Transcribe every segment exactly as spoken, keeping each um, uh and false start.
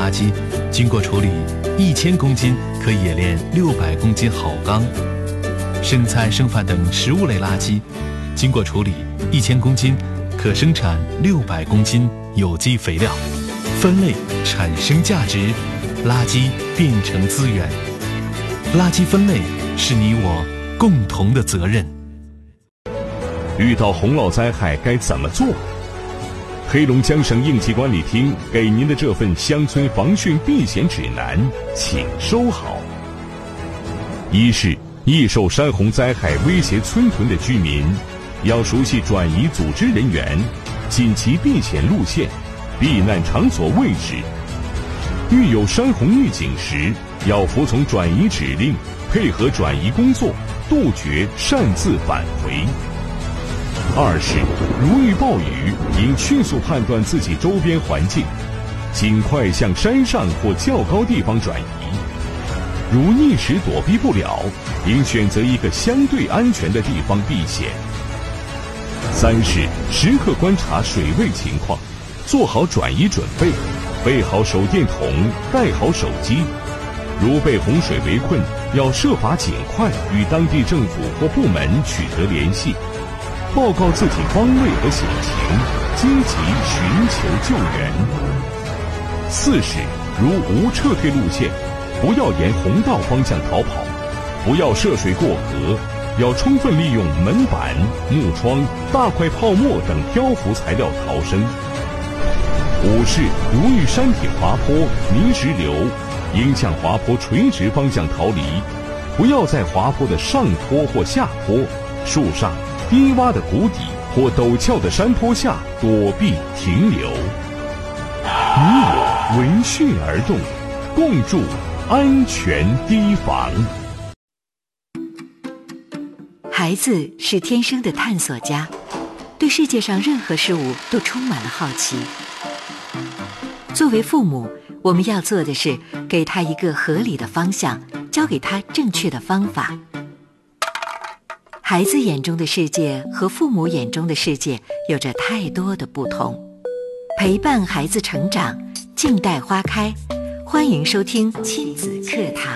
垃圾，经过处理，一千公斤可冶炼六百公斤好钢；生菜、剩饭等食物类垃圾，经过处理，一千公斤可生产六百公斤有机肥料。分类产生价值，垃圾变成资源。垃圾分类是你我共同的责任。 遇到洪涝灾害该怎么做？黑龙江省应急管理厅给您的这份乡村防汛避险指南，请收好。一是易受山洪灾害威胁村屯的居民，要熟悉转移组织人员、紧急避险路线、避难场所位置。遇有山洪预警时，要服从转移指令，配合转移工作，杜绝擅自返回。二是如遇暴雨，应迅速判断自己周边环境，尽快向山上或较高地方转移。如一时躲避不了，应选择一个相对安全的地方避险。三是时刻观察水位情况，做好转移准备，备好手电筒，带好手机。如被洪水围困，要设法尽快与当地政府或部门取得联系，报告自己方位和险情，积极寻求救援。四是如无撤退路线，不要沿洪道方向逃跑，不要涉水过河，要充分利用门板、木窗、大块泡沫等漂浮材料逃生。五是如遇山体滑坡、泥石流，应向滑坡垂直方向逃离，不要在滑坡的上坡或下坡、树上、低洼的谷底或陡峭的山坡下躲避停留。你我闻讯而动，共筑安全堤防。 孩子是天生的探索家，对世界上任何事物都充满了好奇。作为父母，我们要做的是给他一个合理的方向，教给他正确的方法。孩子眼中的世界和父母眼中的世界有着太多的不同。陪伴孩子成长，静待花开。欢迎收听亲子课堂。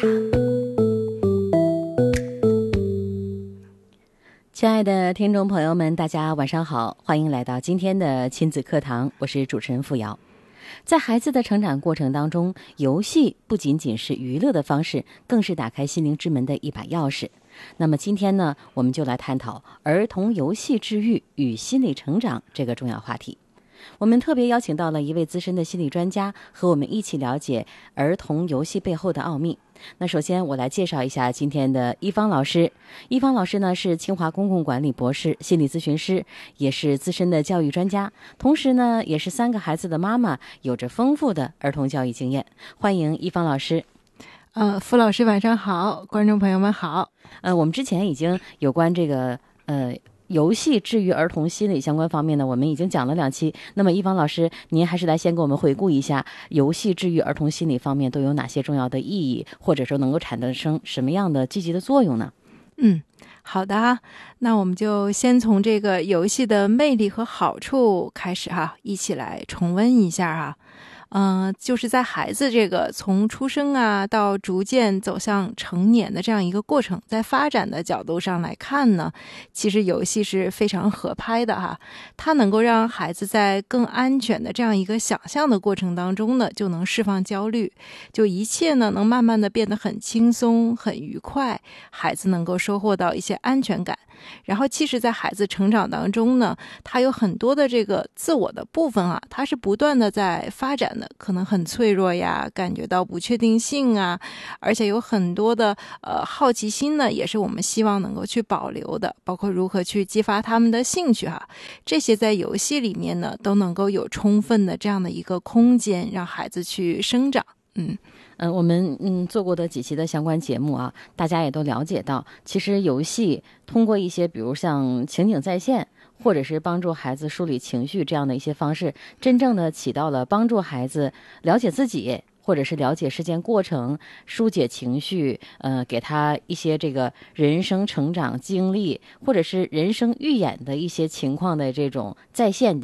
亲爱的听众朋友们，大家晚上好，欢迎来到今天的亲子课堂，我是主持人付瑶。在孩子的成长过程当中，游戏不仅仅是娱乐的方式，更是打开心灵之门的一把钥匙。那么今天呢，我们就来探讨儿童游戏治愈与心理成长这个重要话题。我们特别邀请到了一位资深的心理专家，和我们一起了解儿童游戏背后的奥秘。那首先我来介绍一下今天的一方老师。一方老师呢是清华公共管理博士、心理咨询师，也是资深的教育专家，同时呢也是三个孩子的妈妈，有着丰富的儿童教育经验。欢迎一方老师。 呃，付老师晚上好，观众朋友们好。 呃，我们之前已经有关这个呃游戏治愈儿童心理相关方面呢，我们已经讲了两期。那么一方老师，您还是来先给我们回顾一下游戏治愈儿童心理方面都有哪些重要的意义，或者说能够产生什么样的积极的作用呢？ 嗯，好的哈，那我们就先从这个游戏的魅力和好处开始哈，一起来重温一下哈。嗯、呃，就是在孩子这个从出生啊到逐渐走向成年的这样一个过程，在发展的角度上来看呢，其实游戏是非常合拍的哈。它能够让孩子在更安全的这样一个想象的过程当中呢，就能释放焦虑，就一切呢能慢慢的变得很轻松、很愉快，孩子能够收获到一些安全感。然后其实在孩子成长当中呢，他有很多的这个自我的部分啊，他是不断的在发展的，可能很脆弱呀，感觉到不确定性啊，而且有很多的呃好奇心呢，也是我们希望能够去保留的，包括如何去激发他们的兴趣哈，这些在游戏里面呢都能够有充分的这样的一个空间，让孩子去生长。嗯。 嗯，我们嗯做过的几期的相关节目啊，大家也都了解到，其实游戏通过一些比如像情景再现，或者是帮助孩子梳理情绪这样的一些方式，真正的起到了帮助孩子了解自己，或者是了解事件过程，疏解情绪，呃，给他一些这个人生成长经历，或者是人生预演的一些情况的这种再现的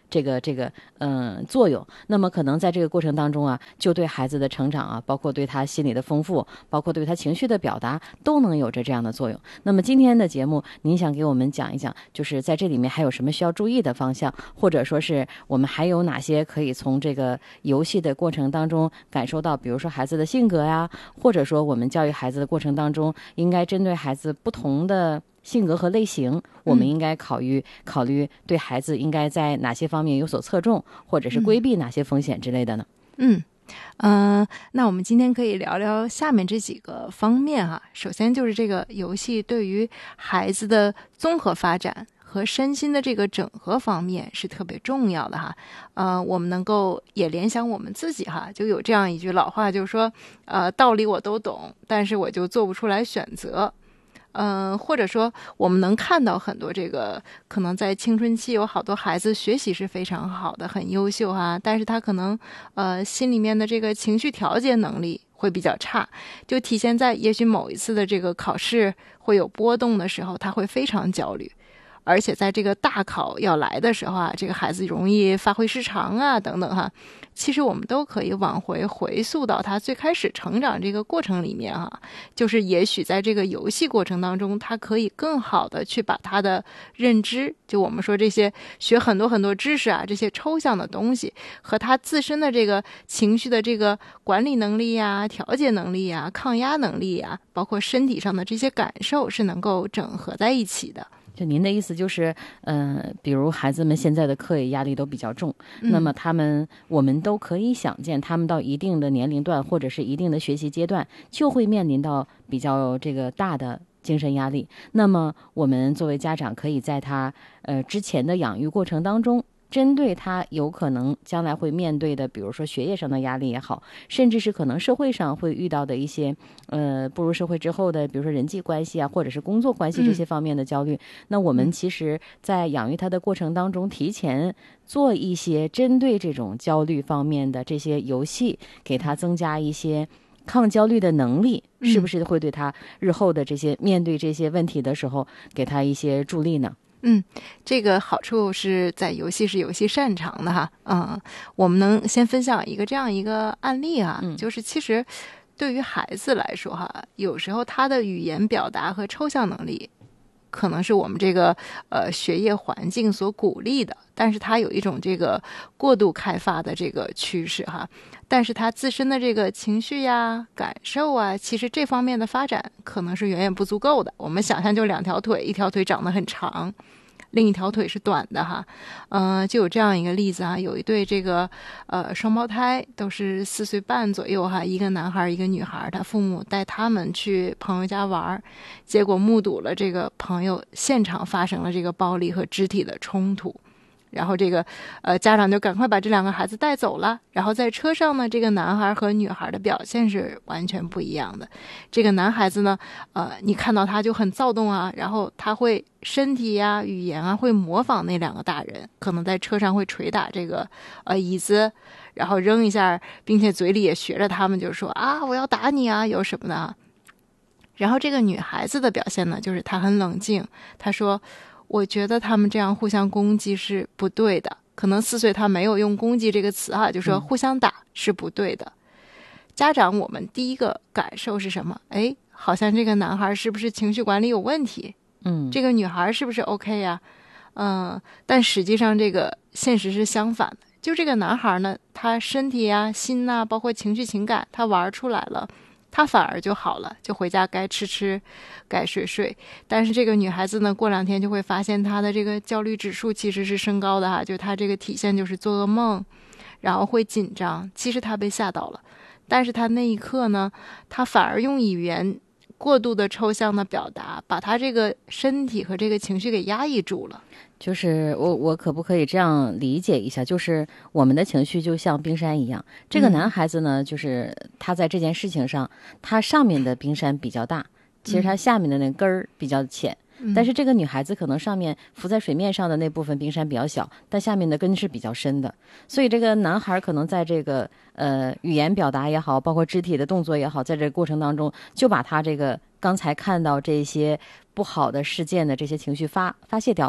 这个这个嗯、呃、作用。那么可能在这个过程当中啊，就对孩子的成长啊，包括对他心理的丰富，包括对他情绪的表达，都能有着这样的作用。那么今天的节目，您想给我们讲一讲，就是在这里面还有什么需要注意的方向，或者说是我们还有哪些可以从这个游戏的过程当中感受到，比如说孩子的性格呀，或者说我们教育孩子的过程当中，应该针对孩子不同的性格和类型，我们应该考虑、嗯、考虑对孩子应该在哪些方面有所侧重，或者是规避哪些风险之类的呢？ 嗯嗯、呃，那我们今天可以聊聊下面这几个方面哈。首先就是这个游戏对于孩子的综合发展和身心的这个整合方面是特别重要的哈。呃，我们能够也联想我们自己哈，就有这样一句老话，就是说，呃，道理我都懂，但是我就做不出来选择。嗯、呃，或者说我们能看到很多这个可能在青春期有好多孩子学习是非常好的，很优秀哈，但是他可能呃心里面的这个情绪调节能力会比较差，就体现在也许某一次的这个考试会有波动的时候，他会非常焦虑。而且在这个大考要来的时候啊，这个孩子容易发挥失常啊，等等哈。其实我们都可以往回回溯到他最开始成长这个过程里面哈，就是也许在这个游戏过程当中，他可以更好的去把他的认知，就我们说这些学很多很多知识啊，这些抽象的东西和他自身的这个情绪的这个管理能力呀、调节能力呀、抗压能力呀，包括身体上的这些感受是能够整合在一起的。 就您的意思就是，嗯、呃，比如孩子们现在的课业压力都比较重，嗯、那么他们我们都可以想见，他们到一定的年龄段或者是一定的学习阶段，就会面临到比较这个大的精神压力。那么我们作为家长，可以在他呃之前的养育过程当中，针对他有可能将来会面对的，比如说学业上的压力也好，甚至是可能社会上会遇到的一些呃步入社会之后的，比如说人际关系啊，或者是工作关系这些方面的焦虑、嗯、那我们其实在养育他的过程当中，提前做一些针对这种焦虑方面的这些游戏，给他增加一些抗焦虑的能力，是不是会对他日后的这些面对这些问题的时候给他一些助力呢？ 嗯，这个好处是在游戏是游戏擅长的哈。嗯，我们能先分享一个这样一个案例啊，嗯、就是其实对于孩子来说哈，有时候他的语言表达和抽象能力可能是我们这个呃学业环境所鼓励的，但是他有一种这个过度开发的这个趋势哈。但是他自身的这个情绪呀、感受啊，其实这方面的发展可能是远远不足够的。我们想象就两条腿，一条腿长得很长，另一条腿是短的哈。嗯、呃，就有这样一个例子啊，有一对这个呃双胞胎，都是四岁半左右哈，一个男孩一个女孩，他父母带他们去朋友家玩，结果目睹了这个朋友现场发生了这个暴力和肢体的冲突。然后这个呃家长就赶快把这两个孩子带走了。然后在车上呢，这个男孩和女孩的表现是完全不一样的。这个男孩子呢，呃，你看到他就很躁动啊，然后他会身体呀、语言啊，会模仿那两个大人，可能在车上会捶打这个呃椅子，然后扔一下，并且嘴里也学着他们，就说啊，我要打你啊，有什么的啊。然后这个女孩子的表现呢，就是她很冷静，她说，我觉得他们这样互相攻击是不对的。可能四岁他没有用攻击这个词啊，就说互相打是不对的。嗯、家长我们第一个感受是什么？哎，好像这个男孩是不是情绪管理有问题？嗯，这个女孩是不是 OK 呀？嗯，但实际上这个现实是相反的。就这个男孩呢，他身体啊、心呐、啊，包括情绪情感，他玩出来了。他反而就好了，就回家该吃吃，该睡睡。但是这个女孩子呢，过两天就会发现她的这个焦虑指数其实是升高的哈，就她这个体现就是做噩梦，然后会紧张。其实她被吓到了，但是她那一刻呢，她反而用语言过度的抽象的表达，把她这个身体和这个情绪给压抑住了。 就是我我可不可以这样理解一下，就是我们的情绪就像冰山一样，这个男孩子呢、嗯、就是他在这件事情上，他上面的冰山比较大，其实他下面的那根儿比较浅、嗯、但是这个女孩子可能上面浮在水面上的那部分冰山比较小，但下面的根是比较深的，所以这个男孩可能在这个呃语言表达也好，包括肢体的动作也好，在这个过程当中就把他这个刚才看到这些不好的事件的这些情绪发发泄掉了。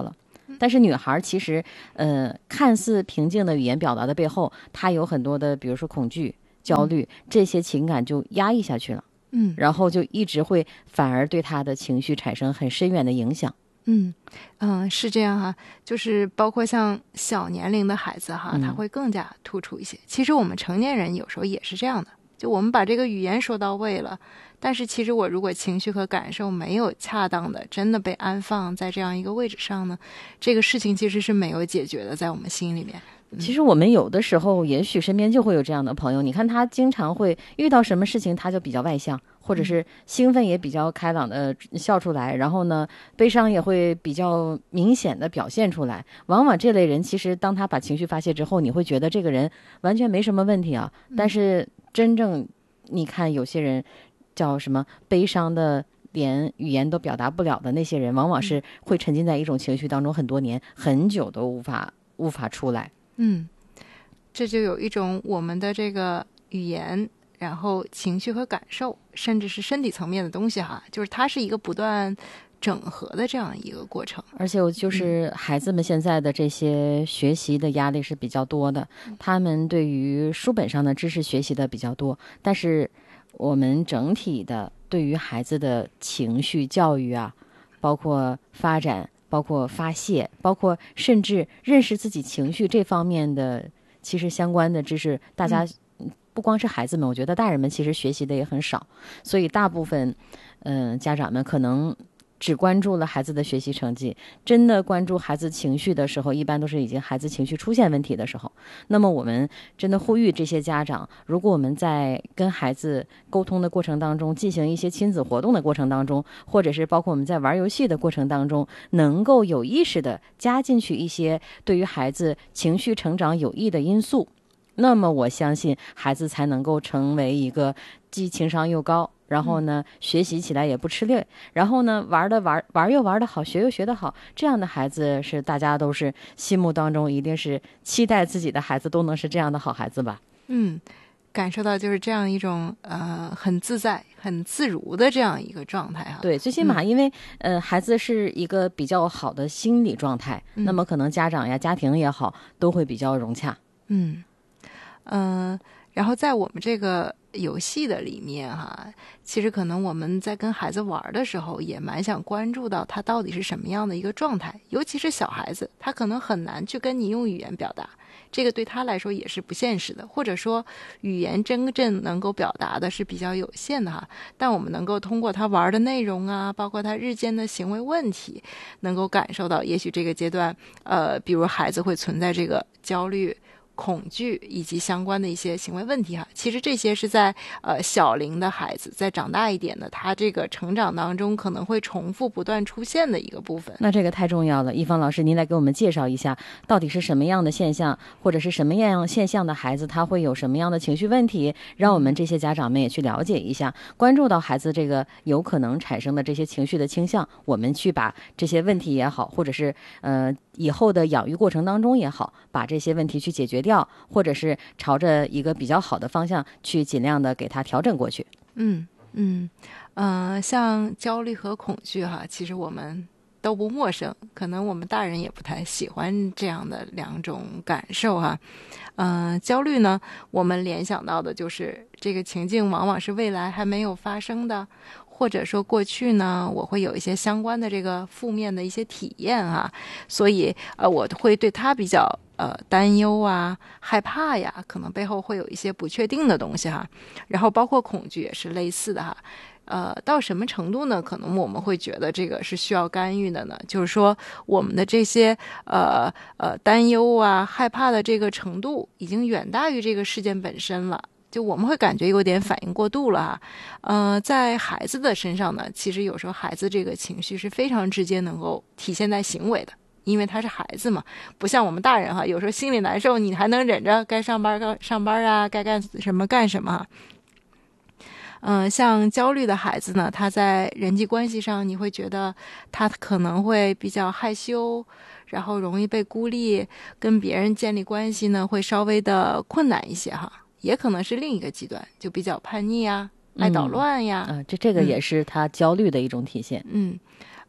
但是女孩其实呃看似平静的语言表达的背后，她有很多的比如说恐惧、焦虑、嗯、这些情感就压抑下去了， 嗯， 然后就一直会反而对她的情绪产生很深远的影响。 嗯嗯、呃，是这样哈，就是包括像小年龄的孩子哈，他会更加突出一些、嗯、其实我们成年人有时候也是这样的，就我们把这个语言说到位了，但是其实我如果情绪和感受没有恰当的真的被安放在这样一个位置上呢，这个事情其实是没有解决的，在我们心里面。 其实我们有的时候也许身边就会有这样的朋友，你看他经常会遇到什么事情他就比较外向，或者是兴奋也比较开朗的笑出来，然后呢悲伤也会比较明显的表现出来。往往这类人其实当他把情绪发泄之后，你会觉得这个人完全没什么问题啊，但是真正你看有些人叫什么悲伤的连语言都表达不了的那些人，往往是会沉浸在一种情绪当中很多年很久都无法无法出来。 嗯，这就有一种我们的这个语言，然后情绪和感受，甚至是身体层面的东西哈，就是它是一个不断整合的这样一个过程。 而且我就是孩子们现在的这些学习的压力是比较多的，他们对于书本上的知识学习的比较多，但是我们整体的对于孩子的情绪教育啊，包括发展，包括发泄，包括甚至认识自己情绪这方面的其实相关的知识，大家不光是孩子们，我觉得大人们其实学习的也很少，所以大部分嗯、呃、家长们可能只关注了孩子的学习成绩，真的关注孩子情绪的时候，一般都是已经孩子情绪出现问题的时候。那么我们真的呼吁这些家长，如果我们在跟孩子沟通的过程当中，进行一些亲子活动的过程当中，或者是包括我们在玩游戏的过程当中，能够有意识的加进去一些对于孩子情绪成长有益的因素，那么我相信孩子才能够成为一个既情商又高，然后呢、嗯、学习起来也不吃力，然后呢玩的玩玩又玩得好，学又学得好，这样的孩子是大家都是心目当中一定是期待自己的孩子都能是这样的好孩子吧。 嗯，感受到就是这样一种呃很自在很自如的这样一个状态哈。 对，最起码因为、嗯、呃孩子是一个比较好的心理状态、嗯、那么可能家长呀家庭也好都会比较融洽。 嗯嗯、呃，然后在我们这个游戏的里面哈，其实可能我们在跟孩子玩的时候也蛮想关注到他到底是什么样的一个状态，尤其是小孩子，他可能很难去跟你用语言表达，这个对他来说也是不现实的，或者说语言真正能够表达的是比较有限的哈。但我们能够通过他玩的内容啊，包括他日间的行为问题，能够感受到也许这个阶段呃，比如孩子会存在这个焦虑恐惧以及相关的一些行为问题哈，其实这些是在呃小龄的孩子再长大一点的，他这个成长当中可能会重复不断出现的一个部分。 那这个太重要了，一芳老师您来给我们介绍一下到底是什么样的现象，或者是什么样现象的孩子他会有什么样的情绪问题，让我们这些家长们也去了解一下，关注到孩子这个有可能产生的这些情绪的倾向，我们去把这些问题也好，或者是呃以后的养育过程当中也好，把这些问题去解决掉，或者是朝着一个比较好的方向去尽量的给他调整过去。 嗯嗯呃，像焦虑和恐惧哈，其实我们都不陌生，可能我们大人也不太喜欢这样的两种感受哈。呃，焦虑呢，我们联想到的就是这个情境往往是未来还没有发生的，或者说过去呢我会有一些相关的这个负面的一些体验啊，所以呃我会对它比较呃担忧啊害怕呀，可能背后会有一些不确定的东西哈。然后包括恐惧也是类似的哈。呃，到什么程度呢？可能我们会觉得这个是需要干预的呢？就是说，我们的这些呃呃担忧啊、害怕的这个程度，已经远大于这个事件本身了。就我们会感觉有点反应过度了哈。呃，在孩子的身上呢，其实有时候孩子这个情绪是非常直接能够体现在行为的。因为他是孩子嘛，不像我们大人哈，有时候心里难受，你还能忍着，该上班该上班啊，该干什么干什么。嗯、呃，像焦虑的孩子呢，他在人际关系上，你会觉得他可能会比较害羞，然后容易被孤立，跟别人建立关系呢会稍微的困难一些哈。也可能是另一个极端，就比较叛逆啊，爱捣乱呀。 嗯、啊，这这个也是他焦虑的一种体现。 嗯。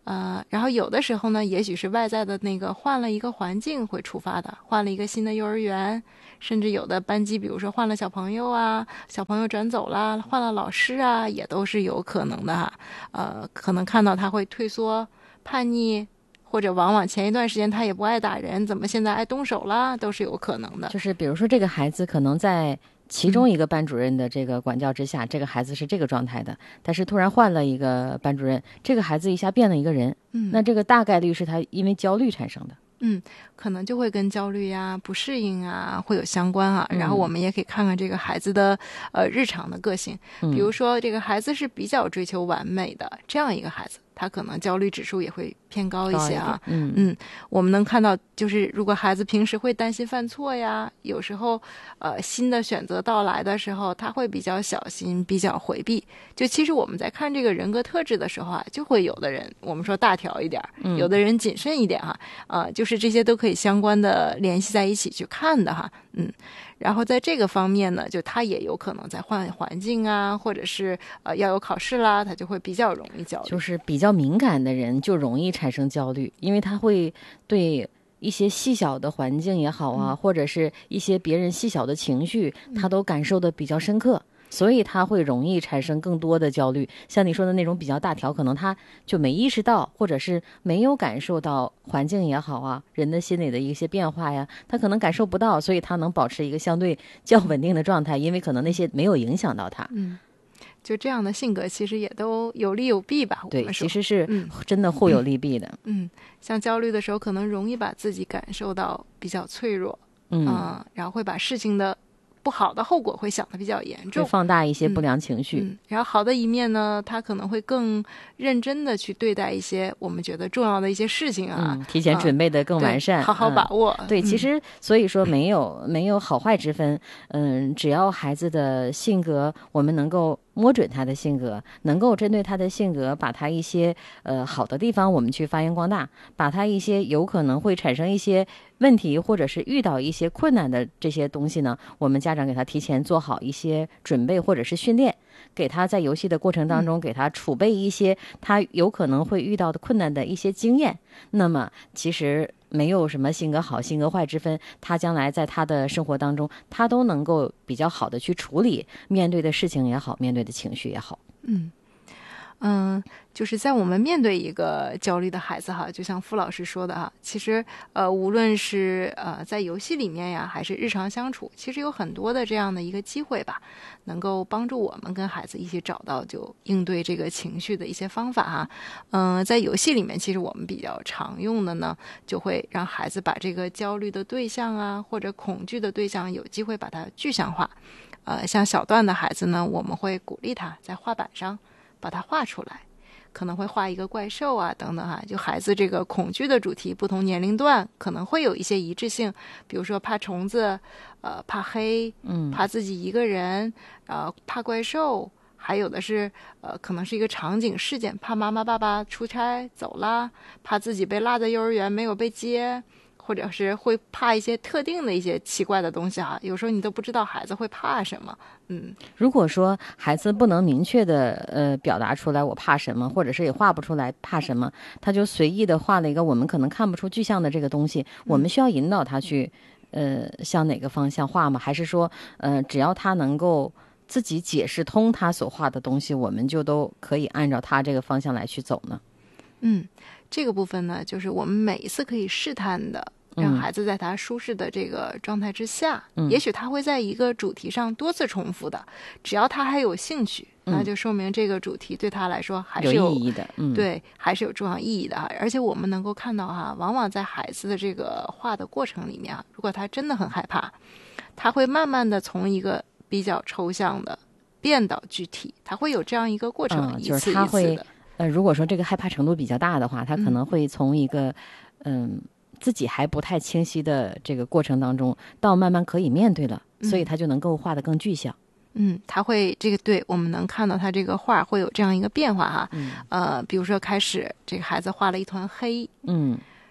呃，然后有的时候呢，也许是外在的那个换了一个环境会触发的，换了一个新的幼儿园，甚至有的班级，比如说换了小朋友啊，小朋友转走啦，换了老师啊，也都是有可能的哈。呃，可能看到他会退缩、叛逆，或者往往前一段时间他也不爱打人，怎么现在爱动手啦，都是有可能的。 就是比如说这个孩子可能在其中一个班主任的这个管教之下、嗯、这个孩子是这个状态的，但是突然换了一个班主任，这个孩子一下变了一个人，嗯，那这个大概率是他因为焦虑产生的。 嗯，可能就会跟焦虑呀、不适应啊会有相关啊。然后我们也可以看看这个孩子的呃日常的个性，比如说这个孩子是比较追求完美的这样一个孩子，他可能焦虑指数也会偏高一些啊。 嗯嗯，我们能看到，就是如果孩子平时会担心犯错呀，有时候呃新的选择到来的时候，他会比较小心，比较回避。就其实我们在看这个人格特质的时候啊，就会有的人我们说大条一点，有的人谨慎一点哈，呃，就是这些都可以相关的联系在一起去看的哈。嗯。然后在这个方面呢，就他也有可能在换环境啊，或者是呃要有考试啦，他就会比较容易焦虑。 就是比较敏感的人就容易产生焦虑，因为他会对一些细小的环境也好啊、嗯、或者是一些别人细小的情绪，他都感受的比较深刻、嗯、所以他会容易产生更多的焦虑。像你说的那种比较大条，可能他就没意识到，或者是没有感受到环境也好啊，人的心理的一些变化呀，他可能感受不到，所以他能保持一个相对较稳定的状态，因为可能那些没有影响到他。 嗯，就这样的性格其实也都有利有弊吧。 对，其实是真的互有利弊的。 嗯，嗯像焦虑的时候可能容易把自己感受到比较脆弱，嗯、呃，然后会把事情的不好的后果会想得比较严重， 会放大一些不良情绪、 嗯嗯、然后好的一面呢，他可能会更认真的去对待一些我们觉得重要的一些事情啊、 嗯、提前准备的更完善、 呃、好好把握、 嗯、对，其实所以说没有、嗯、没有好坏之分。嗯，只要孩子的性格我们能够摸准他的性格，能够针对他的性格把他一些呃好的地方我们去发扬光大，把他一些有可能会产生一些问题或者是遇到一些困难的这些东西呢，我们家长给他提前做好一些准备或者是训练，给他在游戏的过程当中给他储备一些他有可能会遇到的困难的一些经验。那么其实没有什么性格好性格坏之分，他将来在他的生活当中他都能够比较好的去处理面对的事情也好，面对的情绪也好。 嗯嗯，就是在我们面对一个焦虑的孩子哈，就像傅老师说的哈，其实呃，无论是呃在游戏里面呀，还是日常相处，其实有很多的这样的一个机会吧，能够帮助我们跟孩子一起找到就应对这个情绪的一些方法哈。嗯、呃，在游戏里面，其实我们比较常用的呢，就会让孩子把这个焦虑的对象啊，或者恐惧的对象，有机会把它具象化。呃，像小段的孩子呢，我们会鼓励他在画板上把它画出来，可能会画一个怪兽啊等等哈。就孩子这个恐惧的主题，不同年龄段可能会有一些一致性，比如说怕虫子，呃，怕黑， 嗯， 怕自己一个人，呃，怕怪兽，还有的是呃，可能是一个场景事件，怕妈妈爸爸出差走啦，怕自己被落在幼儿园没有被接。或者是会怕一些特定的一些奇怪的东西哈，有时候你都不知道孩子会怕什么。嗯， 如果说孩子不能明确的呃表达出来我怕什么，或者是也画不出来怕什么，他就随意的画了一个我们可能看不出具象的这个东西，我们需要引导他去呃向哪个方向画吗？还是说呃只要他能够自己解释通他所画的东西，我们就都可以按照他这个方向来去走呢？ 嗯，这个部分呢，就是我们每一次可以试探的让孩子在他舒适的这个状态之下、嗯、也许他会在一个主题上多次重复的，只要他还有兴趣、嗯、那就说明这个主题对他来说还是 有, 有意义的、嗯、 对，还是有重要意义的哈。而且我们能够看到哈，往往在孩子的这个画的过程里面啊，如果他真的很害怕，他会慢慢的从一个比较抽象的变到具体，他会有这样一个过程、嗯、一次一次的、就是他会呃，如果说这个害怕程度比较大的话，他可能会从一个嗯自己还不太清晰的这个过程当中，到慢慢可以面对了，所以他就能够画得更具象。 嗯，他会这个对，我们能看到他这个画会有这样一个变化哈。嗯，呃，比如说开始这个孩子画了一团黑， 嗯，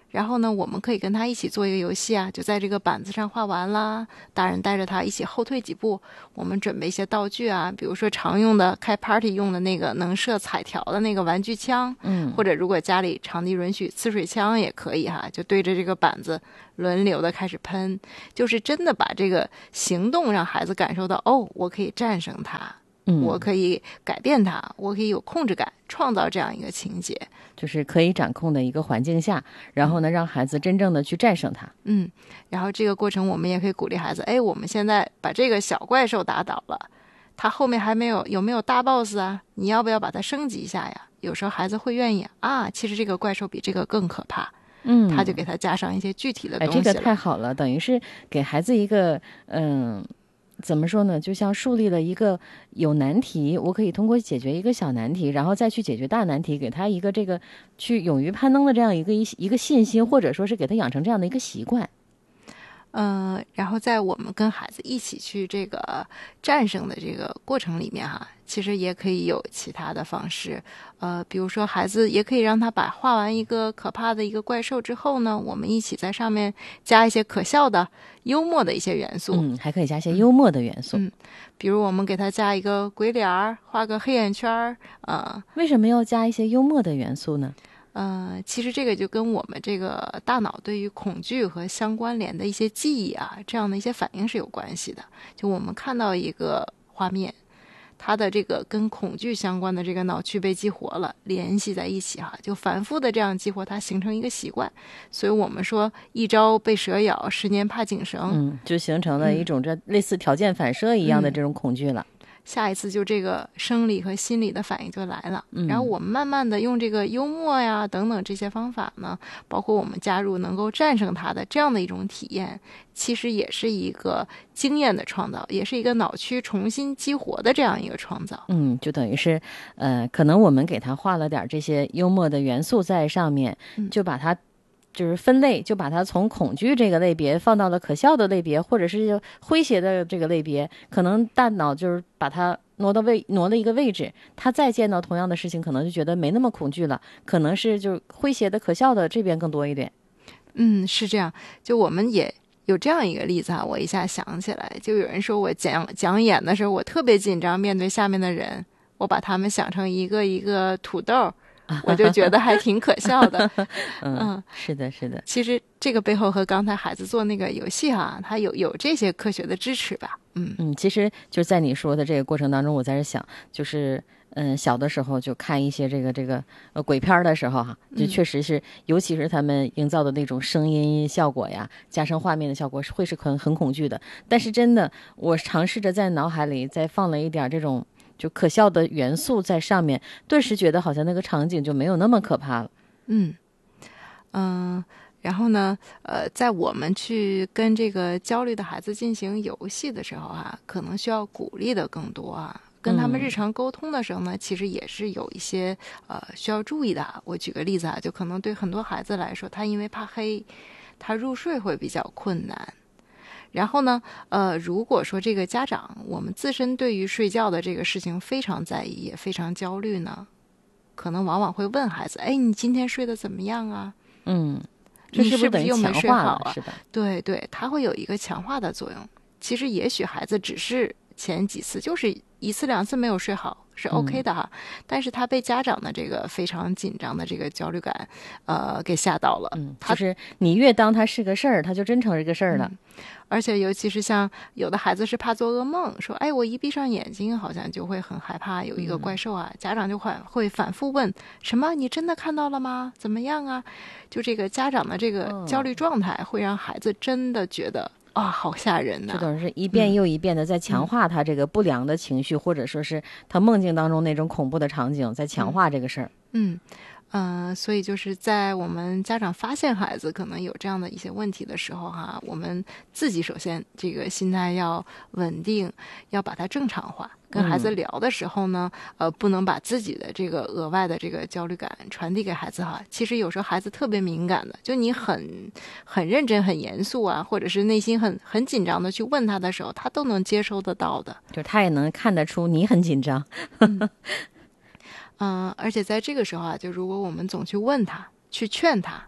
然后呢，我们可以跟他一起做一个游戏啊，就在这个板子上画完啦，大人带着他一起后退几步，我们准备一些道具啊，比如说常用的开 party 用的那个能射彩条的那个玩具枪， 嗯， 或者如果家里场地允许，呲水枪也可以哈，就对着这个板子轮流的开始喷，就是真的把这个行动让孩子感受到，哦，我可以战胜它。 嗯， 我可以改变它，我可以有控制感，创造这样一个情节， 就是可以掌控的一个环境下，然后呢，让孩子真正的去战胜它。 嗯，然后这个过程我们也可以鼓励孩子，哎，我们现在把这个小怪兽打倒了，它后面还没有有没有大 boss 啊？你要不要把它升级一下呀？有时候孩子会愿意啊，其实这个怪兽比这个更可怕， 嗯， 他就给他加上一些具体的东西了。 哎，这个太好了，等于是给孩子一个嗯。怎么说呢？就像树立了一个有难题，我可以通过解决一个小难题，然后再去解决大难题，给他一个这个去勇于攀登的这样一个一一个信心，或者说是给他养成这样的一个习惯。 嗯、呃，然后在我们跟孩子一起去这个战胜的这个过程里面哈，其实也可以有其他的方式，呃，比如说孩子也可以让他把画完一个可怕的一个怪兽之后呢，我们一起在上面加一些可笑的、幽默的一些元素， 嗯，还可以加一些幽默的元素， 嗯，比如我们给他加一个鬼脸儿，画个黑眼圈儿，呃， 为什么要加一些幽默的元素呢？ 呃，其实这个就跟我们这个大脑对于恐惧和相关联的一些记忆啊，这样的一些反应是有关系的。就我们看到一个画面，它的这个跟恐惧相关的这个脑区被激活了，联系在一起哈，就反复的这样激活它，形成一个习惯。所以我们说一朝被蛇咬，十年怕井绳， 嗯，就形成了一种这类似条件反射一样的这种恐惧了。 嗯，下一次就这个生理和心理的反应就来了， 嗯， 然后我们慢慢的用这个幽默呀等等这些方法呢，包括我们加入能够战胜它的这样的一种体验，其实也是一个经验的创造，也是一个脑区重新激活的这样一个创造。 嗯，就等于是呃，可能我们给他画了点这些幽默的元素在上面， 嗯， 就把它就是分类，就把它从恐惧这个类别放到了可笑的类别，或者是诙谐的这个类别，可能大脑就是把它挪到位挪了一个位置，他再见到同样的事情，可能就觉得没那么恐惧了，可能是就诙谐的可笑的这边更多一点。 嗯，是这样。就我们也有这样一个例子啊，我一下想起来，就有人说我讲讲演的时候，我特别紧张，面对下面的人，我把他们想成一个一个土豆，我就觉得还挺可笑的。 嗯, 嗯， 是的，是的。 其实这个背后和刚才孩子做那个游戏哈、啊，它有有这些科学的支持吧。嗯嗯，其实就在你说的这个过程当中，我在这想，就是嗯，小的时候就看一些这个这个呃鬼片的时候哈、啊，就确实是，嗯、尤其是他们营造的那种声音效果呀，加上画面的效果，是会是很很恐惧的。但是真的，我尝试着在脑海里再放了一点这种就可笑的元素在上面，顿时觉得好像那个场景就没有那么可怕了。 嗯嗯、呃，然后呢，呃，在我们去跟这个焦虑的孩子进行游戏的时候啊，可能需要鼓励的更多啊。跟他们日常沟通的时候呢，嗯、其实也是有一些呃需要注意的。我举个例子啊，就可能对很多孩子来说，他因为怕黑，他入睡会比较困难。然后呢，呃，如果说这个家长我们自身对于睡觉的这个事情非常在意，也非常焦虑呢，可能往往会问孩子：“哎，你今天睡得怎么样啊？” 嗯， 这是不是又没睡好啊？ 是的， 对对，它会有一个强化的作用。其实也许孩子只是前几次就是一次两次没有睡好是 OK 的哈，嗯、但是他被家长的这个非常紧张的这个焦虑感，呃，给吓到了。 嗯，就是你越当他是个事儿，他就真成这个事儿了。 嗯、而且尤其是像有的孩子是怕做噩梦，说哎，我一闭上眼睛好像就会很害怕有一个怪兽啊，嗯、家长就会会反复问什么？你真的看到了吗？怎么样啊？就这个家长的这个焦虑状态，会让孩子真的觉得。啊、哦，好吓人呐、啊！ 这等于是一遍又一遍的在强化他这个不良的情绪，嗯、或者说是他梦境当中那种恐怖的场景，在强化这个事儿。 嗯，嗯、呃，所以就是在我们家长发现孩子可能有这样的一些问题的时候哈，我们自己首先这个心态要稳定，要把它正常化。跟孩子聊的时候呢，嗯、呃，不能把自己的这个额外的这个焦虑感传递给孩子哈。其实有时候孩子特别敏感的，就你很很认真、很严肃啊，或者是内心很很紧张的去问他的时候，他都能接收得到的。 就他也能看得出你很紧张。 嗯，嗯、呃，而且在这个时候啊，就如果我们总去问他、去劝他，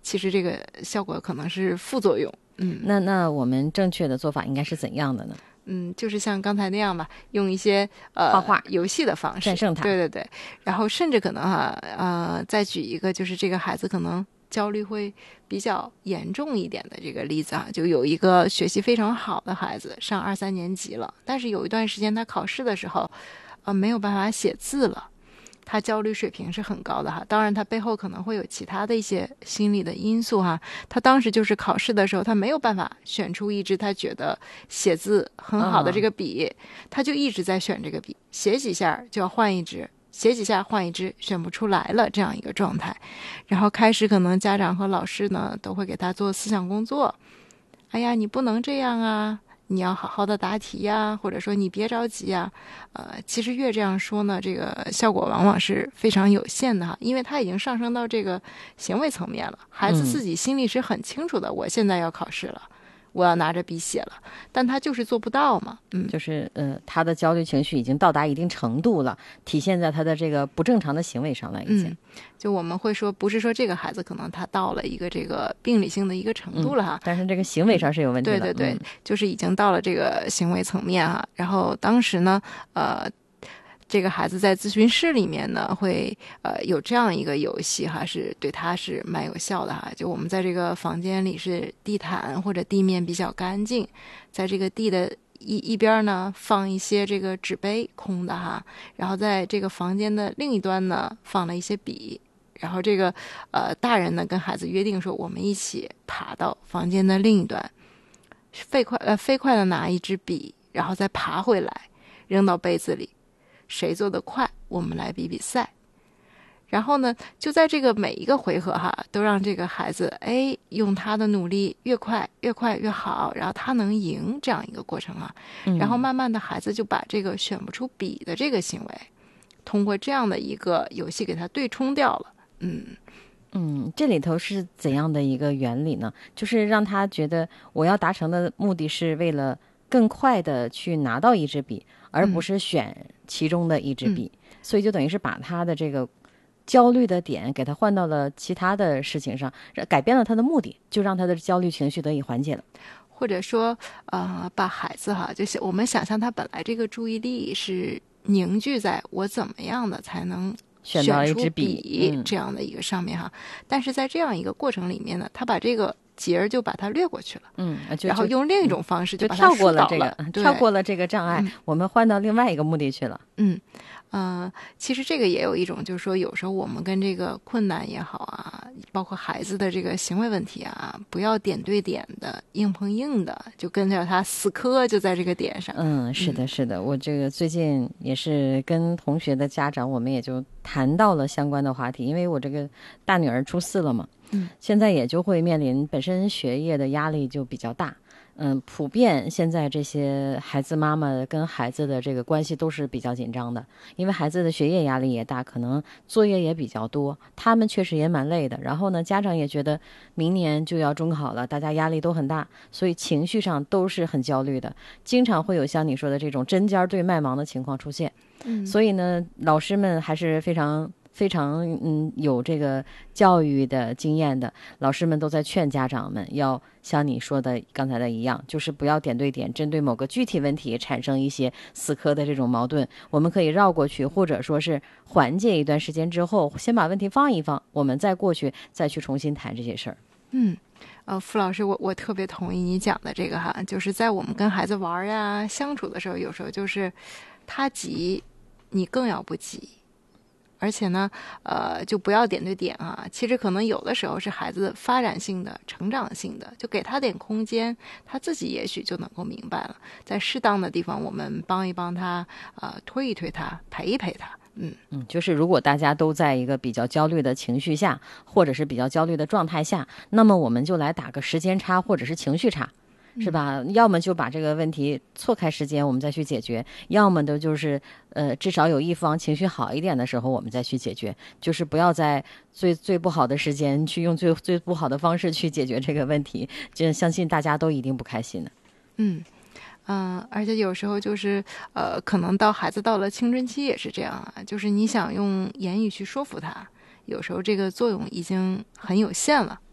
其实这个效果可能是副作用。嗯， 那那我们正确的做法应该是怎样的呢？ 嗯，就是像刚才那样吧，用一些呃画画游戏的方式战胜它。 对对对，然后甚至可能哈呃再举一个，就是这个孩子可能焦虑会比较严重一点的这个例子啊，就有一个学习非常好的孩子，上二三年级了，但是有一段时间他考试的时候，呃没有办法写字了。他焦虑水平是很高的哈，当然他背后可能会有其他的一些心理的因素哈。他当时就是考试的时候，他没有办法选出一支他觉得写字很好的这个笔，嗯、他就一直在选这个笔，写几下就要换一支，写几下换一支，选不出来了这样一个状态。然后开始可能家长和老师呢都会给他做思想工作，哎呀，你不能这样啊。你要好好的答题呀，或者说你别着急呀，呃，其实越这样说呢，这个效果往往是非常有限的哈，因为它已经上升到这个行为层面了，孩子自己心里是很清楚的，嗯、我现在要考试了，我要拿着笔写了，但他就是做不到嘛，嗯， 就是呃，他的焦虑情绪已经到达一定程度了，体现在他的这个不正常的行为上了，已经。 嗯，就我们会说，不是说这个孩子可能他到了一个这个病理性的一个程度了哈， 嗯、但是这个行为上是有问题的。 对对对， 嗯、 就是已经到了这个行为层面哈。然后当时呢，呃。这个孩子在咨询室里面呢，会呃有这样一个游戏哈，是对他是蛮有效的哈。就我们在这个房间里是地毯或者地面比较干净，在这个地的一一边呢放一些这个纸杯空的哈，然后在这个房间的另一端呢放了一些笔，然后这个呃大人呢跟孩子约定说，我们一起爬到房间的另一端，飞快呃飞快的拿一支笔，然后再爬回来扔到杯子里。谁做得快，我们来比比赛。然后呢，就在这个每一个回合哈，都让这个孩子哎用他的努力越快越快越好，然后他能赢这样一个过程啊。 嗯、 然后慢慢的孩子就把这个选不出笔的这个行为，通过这样的一个游戏给他对冲掉了。嗯嗯，这里头是怎样的一个原理呢？就是让他觉得我要达成的目的是为了更快的去拿到一支笔，而不是选其中的一支笔，嗯、所以就等于是把他的这个焦虑的点给他换到了其他的事情上，改变了他的目的，就让他的焦虑情绪得以缓解了。 或者说呃，把孩子哈，就是我们想象他本来这个注意力是凝聚在我怎么样的才能选到一支笔、嗯、这样的一个上面哈，但是在这样一个过程里面呢，他把这个节儿就把它略过去了， 嗯， 然后用另一种方式就把它跳过了这个， 对， 跳过了这个障碍， 嗯、 我们换到另外一个目的去了。 嗯，呃，其实这个也有一种，就是说有时候我们跟这个困难也好啊，包括孩子的这个行为问题啊，不要点对点的硬碰硬的，就跟着他死磕就在这个点上。 嗯，是的，是的，我这个最近也是跟同学的家长，我们也就谈到了相关的话题，因为我这个大女儿初四了嘛。 嗯， 现在也就会面临本身学业的压力就比较大，嗯，普遍现在这些孩子妈妈跟孩子的这个关系都是比较紧张的，因为孩子的学业压力也大，可能作业也比较多，他们确实也蛮累的。然后呢，家长也觉得明年就要中考了，大家压力都很大，所以情绪上都是很焦虑的，经常会有像你说的这种针尖对麦芒的情况出现。 嗯， 所以呢，老师们还是非常。非常嗯有这个教育的经验的老师们都在劝家长们要像你说的刚才的一样，就是不要点对点针对某个具体问题产生一些死磕的这种矛盾，我们可以绕过去，或者说是缓解一段时间之后，先把问题放一放，我们再过去再去重新谈这些事儿。 嗯，呃，傅老师，我我特别同意你讲的这个哈，就是在我们跟孩子玩呀相处的时候，有时候就是他急，你更要不急。而且呢，呃，就不要点对点啊。其实可能有的时候是孩子发展性的、成长性的，就给他点空间，他自己也许就能够明白了。在适当的地方，我们帮一帮他，呃，推一推他，陪一陪他。嗯嗯，就是如果大家都在一个比较焦虑的情绪下，或者是比较焦虑的状态下，那么我们就来打个时间差或者是情绪差。是吧？要么就把这个问题错开时间，我们再去解决；要么的就是呃，至少有一方情绪好一点的时候，我们再去解决。就是不要在最最不好的时间去用最最不好的方式去解决这个问题，这相信大家都一定不开心的。 嗯嗯、呃，而且有时候就是呃，可能到孩子到了青春期也是这样啊，就是你想用言语去说服他，有时候这个作用已经很有限了。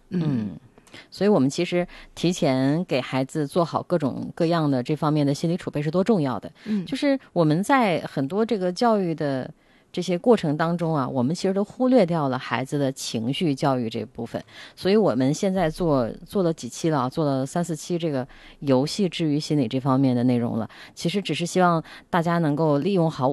嗯。 嗯，所以我们其实提前给孩子做好各种各样的这方面的心理储备是多重要的。 嗯， 就是我们在很多这个教育的这些过程当中啊，我们其实都忽略掉了孩子的情绪教育这部分。所以我们现在做做了几期了，做了三四期这个游戏治愈心理这方面的内容了。其实只是希望大家能够利用好